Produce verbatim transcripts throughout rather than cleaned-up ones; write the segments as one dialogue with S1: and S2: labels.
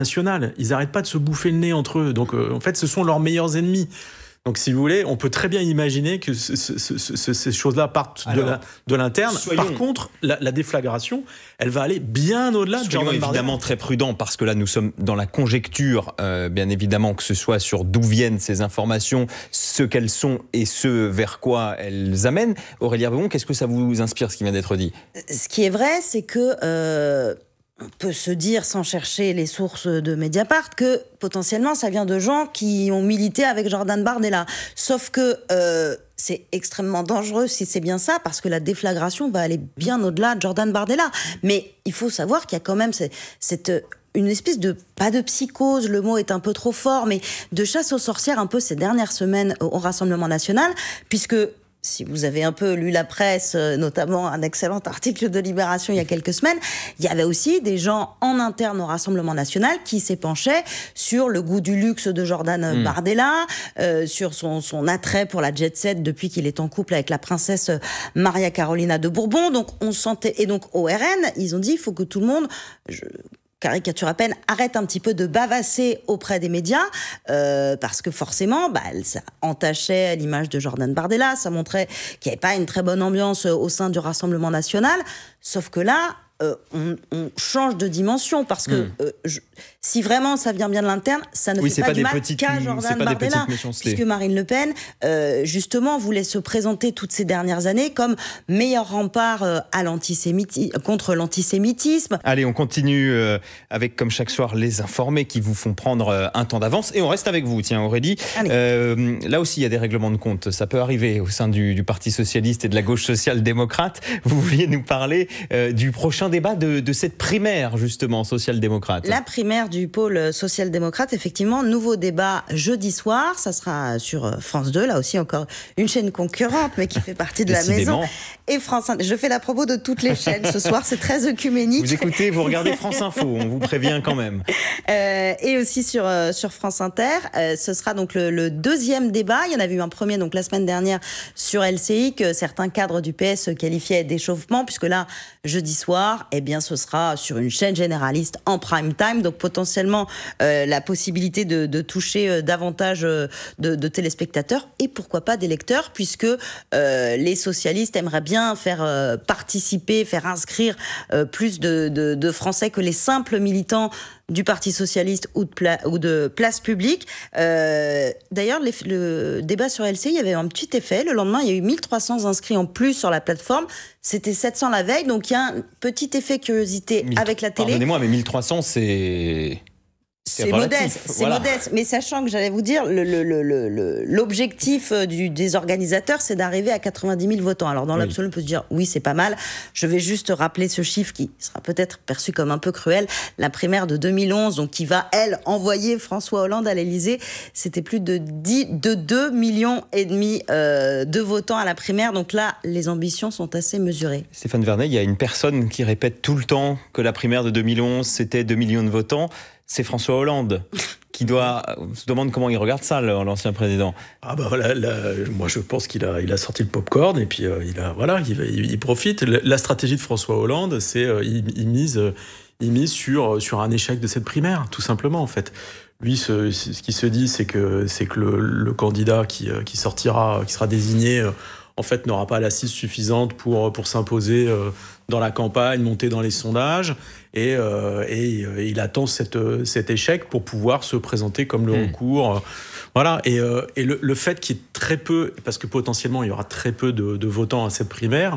S1: national. Ils n'arrêtent pas de se bouffer le nez entre eux. Donc, euh, en fait, ce sont leurs meilleurs ennemis. Donc, si vous voulez, on peut très bien imaginer que ce, ce, ce, ce, ces choses-là partent Alors, de, la, de l'interne.
S2: Soyons...
S1: Par contre, la, la déflagration, elle va aller bien au-delà de
S2: Jordan Bardella. Évidemment très prudent, parce que là, nous sommes dans la conjecture, euh, bien évidemment, que ce soit sur d'où viennent ces informations, ce qu'elles sont et ce vers quoi elles amènent. Aurélie Herbemont, qu'est-ce que ça vous inspire, ce qui vient d'être dit ?
S3: Ce qui est vrai, c'est que... Euh... On peut se dire, sans chercher les sources de Mediapart, que potentiellement ça vient de gens qui ont milité avec Jordan Bardella. Sauf que euh, c'est extrêmement dangereux si c'est bien ça, parce que la déflagration va aller bien au-delà de Jordan Bardella. Mais il faut savoir qu'il y a quand même cette, cette une espèce de, pas de psychose, le mot est un peu trop fort, mais de chasse aux sorcières un peu ces dernières semaines au, au Rassemblement national, puisque... Si vous avez un peu lu la presse, notamment un excellent article de Libération il y a quelques semaines, il y avait aussi des gens en interne au Rassemblement national qui s'épanchaient sur le goût du luxe de Jordan mmh. Bardella, euh, sur son, son attrait pour la jet-set depuis qu'il est en couple avec la princesse Maria Carolina de Bourbon. Donc on sentait, et donc au R N, ils ont dit il faut que tout le monde... Je, caricature à peine, arrête un petit peu de bavasser auprès des médias, euh, parce que forcément, bah, ça entachait l'image de Jordan Bardella, ça montrait qu'il n'y avait pas une très bonne ambiance au sein du Rassemblement national, sauf que là, euh, on, on change de dimension, parce que mmh. euh, je, si vraiment ça vient bien de l'interne, ça ne
S2: oui,
S3: fait pas,
S2: pas
S3: du mal
S2: petites,
S3: qu'à Jordan Bardella, puisque Marine Le Pen, euh, justement, voulait se présenter toutes ces dernières années comme meilleur rempart euh, à l'antisémitisme, contre l'antisémitisme.
S2: Allez, on continue euh, avec, comme chaque soir, les informés qui vous font prendre euh, un temps d'avance, et on reste avec vous, tiens Aurélie. Euh, là aussi, il y a des règlements de compte, ça peut arriver au sein du, du Parti Socialiste et de la gauche social-démocrate. Vous vouliez nous parler euh, du prochain débat de, de cette primaire, justement, social-démocrate.
S3: La primaire du pôle social-démocrate, effectivement, nouveau débat jeudi soir, ça sera sur France deux, là aussi encore une chaîne concurrente, mais qui fait partie de la maison. Et France un. Je fais la promo de toutes les chaînes ce soir, c'est très œcuménique.
S2: Vous écoutez, vous regardez France Info, on vous prévient quand même.
S3: Euh, et aussi sur, euh, sur France Inter, euh, ce sera donc le, le deuxième débat. Il y en avait eu un premier donc la semaine dernière sur L C I, que certains cadres du P S qualifiaient d'échauffement, puisque là, jeudi soir, eh bien, ce sera sur une chaîne généraliste en prime time, donc potentiellement euh, la possibilité de, de toucher euh, davantage euh, de, de téléspectateurs et pourquoi pas des lecteurs, puisque euh, les socialistes aimeraient bien faire euh, participer, faire inscrire euh, plus de, de, de Français que les simples militants du Parti Socialiste ou de, pla- ou de Place Publique. Euh, d'ailleurs, les, le débat sur L C I, il y avait un petit effet. Le lendemain, il y a eu mille trois cents inscrits en plus sur la plateforme. C'était sept cents la veille, donc il y a un petit effet curiosité mille, avec la télé.
S2: Pardonnez-moi, mais mille trois cents, c'est...
S3: C'est, c'est modeste, c'est voilà. modeste, mais sachant que j'allais vous dire, le, le, le, le, l'objectif du, des organisateurs, c'est d'arriver à quatre-vingt-dix mille votants. Alors dans oui. l'absolu, on peut se dire, oui, c'est pas mal. Je vais juste rappeler ce chiffre qui sera peut-être perçu comme un peu cruel. La primaire de deux mille onze, donc qui va, elle, envoyer François Hollande à l'Élysée, c'était plus de, dix, de deux millions et demi euh, de votants à la primaire. Donc là, les ambitions sont assez mesurées.
S2: Stéphane Vernet, il y a une personne qui répète tout le temps que la primaire de deux mille onze, c'était deux millions de votants. C'est François Hollande qui doit... On se demande comment il regarde ça, l'ancien président.
S1: Ah bah voilà, là, moi je pense qu'il a, il a sorti le popcorn et puis euh, il a, voilà, il, il, il profite. La stratégie de François Hollande, c'est euh, il, il mise, euh, il mise sur, sur un échec de cette primaire, tout simplement en fait. Lui, ce, ce qui se dit, c'est que, c'est que le, le candidat qui, qui sortira, qui sera désigné, euh, en fait, n'aura pas l'assise suffisante pour, pour s'imposer euh, dans la campagne, monter dans les sondages. Et, euh, et euh, il attend cette, cet échec pour pouvoir se présenter comme le mmh. recours. Euh, voilà. Et, euh, et le, le fait qu'il y ait très peu, parce que potentiellement il y aura très peu de, de votants à cette primaire,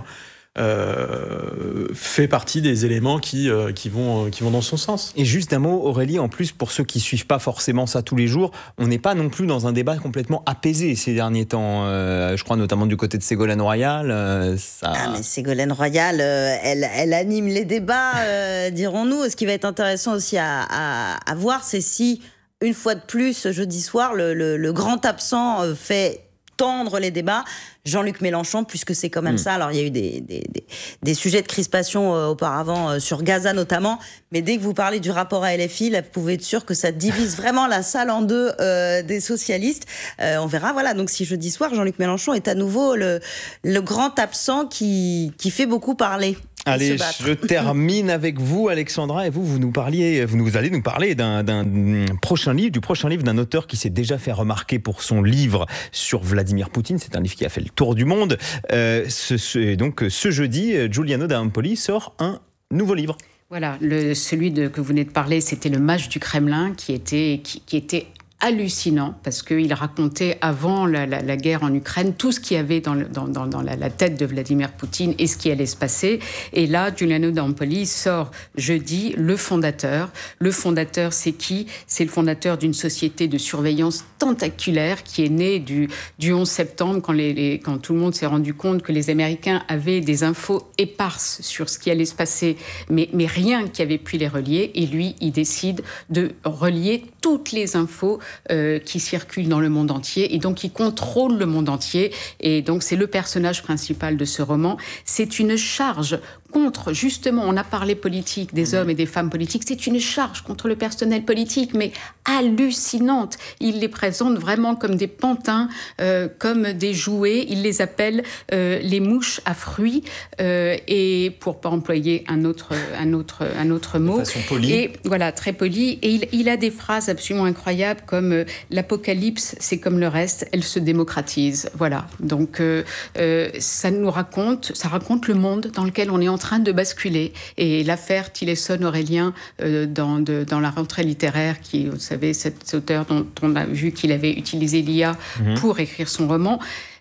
S1: Euh, fait partie des éléments qui, euh, qui, vont, euh, qui vont dans son sens.
S2: Et juste un mot, Aurélie, en plus, pour ceux qui ne suivent pas forcément ça tous les jours, on n'est pas non plus dans un débat complètement apaisé ces derniers temps. Euh, je crois notamment du côté de Ségolène Royal. Euh, ça...
S3: Ah, mais Ségolène Royal, euh, elle, elle anime les débats, euh, dirons-nous. Ce qui va être intéressant aussi à, à, à voir, c'est si, une fois de plus, jeudi soir, le, le, le grand absent euh, fait tendre les débats, Jean-Luc Mélenchon, puisque c'est quand même mmh. ça. Alors, il y a eu des, des, des, des sujets de crispation euh, auparavant, euh, sur Gaza notamment, mais dès que vous parlez du rapport à L F I, là, vous pouvez être sûr que ça divise vraiment la salle en deux euh, des socialistes. Euh, on verra, voilà. Donc, si jeudi soir, Jean-Luc Mélenchon est à nouveau le, le grand absent qui, qui fait beaucoup parler.
S2: Allez, je termine avec vous, Alexandra, et vous, vous nous parliez, vous nous allez nous parler d'un, d'un prochain livre, du prochain livre d'un auteur qui s'est déjà fait remarquer pour son livre sur Vladimir Poutine. C'est un livre qui a fait le tour du monde. Euh, ce, ce, donc, ce jeudi, Giuliano d'Ampoli sort un nouveau livre.
S4: Voilà, le, celui de, que vous venez de parler, c'était Le Mage du Kremlin, qui était, qui, qui était hallucinant, parce qu'il racontait avant la, la, la guerre en Ukraine tout ce qu'il y avait dans, le, dans, dans, dans la, la tête de Vladimir Poutine et ce qui allait se passer. Et là, Giuliano d'Ampoli sort jeudi le fondateur. Le fondateur, c'est qui ? C'est le fondateur d'une société de surveillance tentaculaire qui est née du, du onze septembre, quand, les, les, quand tout le monde s'est rendu compte que les Américains avaient des infos éparses sur ce qui allait se passer, mais, mais rien qui avait pu les relier. Et lui, il décide de relier toutes les infos Euh, qui circule dans le monde entier, et donc il contrôle le monde entier, et donc c'est le personnage principal de ce roman. C'est une charge contre, justement, on a parlé politique, des hommes et des femmes politiques, c'est une charge contre le personnel politique, mais hallucinante. Il les présente vraiment comme des pantins, euh, comme des jouets, il les appelle euh, les mouches à fruits, euh, et pour pas employer un autre, un autre, un autre mot.
S2: De façon polie.
S4: Et voilà, très poli, et il, il a des phrases absolument incroyables, comme euh, l'apocalypse, c'est comme le reste, elle se démocratise. Voilà, donc euh, euh, ça nous raconte, ça raconte le monde dans lequel on est en train de basculer. Et l'affaire Tillerson-Aurélien euh, dans, de, dans la rentrée littéraire, qui, vous savez, cet auteur dont on a vu qu'il avait utilisé l'I A mmh. pour écrire son roman,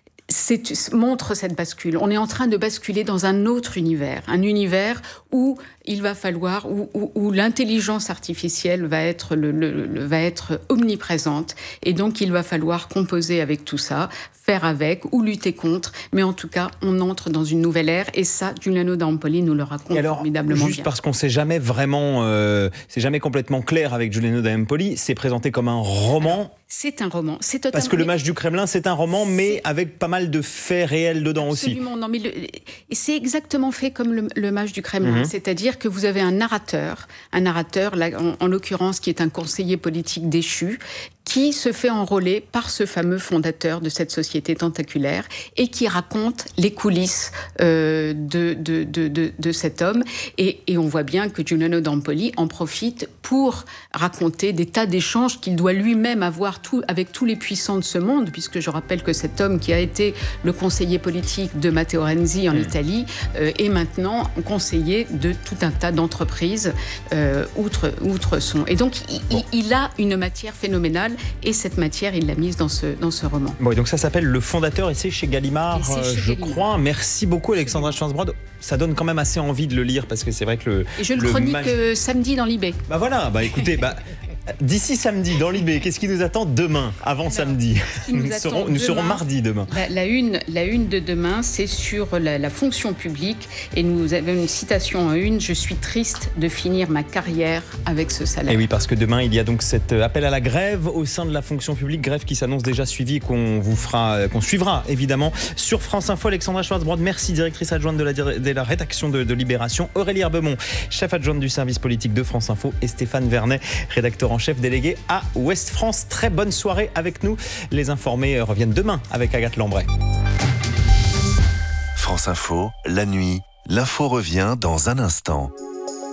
S4: C'est, montre cette bascule. On est en train de basculer dans un autre univers, un univers où il va falloir, où, où, où l'intelligence artificielle va être, le, le, le, va être omniprésente, et donc il va falloir composer avec tout ça, faire avec ou lutter contre, mais en tout cas, on entre dans une nouvelle ère, et ça, Giuliano d'Ampoli nous le raconte alors, formidablement
S2: juste
S4: bien.
S2: Parce qu'on ne sait jamais vraiment, euh, c'est jamais complètement clair avec Giuliano d'Ampoli, c'est présenté comme un roman. Alors,
S4: c'est un roman, c'est totalement...
S2: Parce que Le Mage du Kremlin, c'est un roman, mais avec pas mal de faits réels dedans
S4: Absolument,
S2: aussi.
S4: Non, mais le, c'est exactement fait comme le, le Mage du Kremlin, mmh. c'est-à-dire que vous avez un narrateur, un narrateur, là, en, en l'occurrence, qui est un conseiller politique déchu, qui se fait enrôler par ce fameux fondateur de cette société tentaculaire et qui raconte les coulisses euh, de, de, de, de, de cet homme. Et, et on voit bien que Giuliano d'Ampoli en profite pour raconter des tas d'échanges qu'il doit lui-même avoir tout, avec tous les puissants de ce monde, puisque je rappelle que cet homme qui a été le conseiller politique de Matteo Renzi en mmh. Italie euh, est maintenant conseiller de tout un tas d'entreprises euh, outre, outre son... Et donc, il, bon. il, il a une matière phénoménale. Et cette matière, il l'a mise dans ce, dans ce roman.
S2: Bon, et donc ça s'appelle Le Fondateur, et c'est chez Gallimard,
S4: c'est chez
S2: je
S4: Gallimard.
S2: crois. Merci beaucoup, Alexandra Schwarzbrod. Ça donne quand même assez envie de le lire, parce que c'est vrai que le...
S4: Et je le,
S2: le
S4: chronique
S2: mag...
S4: euh, samedi dans l'I B.
S2: Bah voilà, bah écoutez... bah... D'ici samedi, dans l'I B, qu'est-ce qui nous attend demain, avant Alors, samedi Nous, nous serons, nous serons mardi demain.
S4: La, la, une, la une de demain, c'est sur la, la fonction publique. Et nous avons une citation en une. Je suis triste de finir ma carrière avec ce salaire.
S2: Et oui, parce que demain, il y a donc cet appel à la grève au sein de la fonction publique. Grève qui s'annonce déjà suivie et qu'on vous fera, qu'on suivra évidemment sur France Info. Alexandra Schwarzbrod, merci, directrice adjointe de la, de la rédaction de, de Libération. Aurélie Herbemont, chef adjointe du service politique de France Info. Et Stéphane Vernet, rédacteur en chef délégué à Ouest France. Très bonne soirée avec nous. Les informés reviennent demain avec Agathe Lambray.
S5: France Info, la nuit, l'info revient dans un instant.